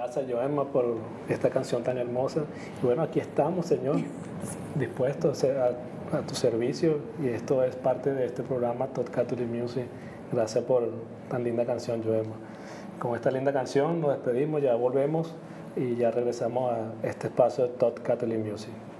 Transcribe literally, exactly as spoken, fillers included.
Gracias, Joemma, por esta canción tan hermosa. Y bueno, aquí estamos, Señor, dispuestos a, a tu servicio. Y esto es parte de este programa, Tot Catholic Music. Gracias por tan linda canción, Joemma. Con esta linda canción nos despedimos, ya volvemos y ya regresamos a este espacio de Tot Catholic Music.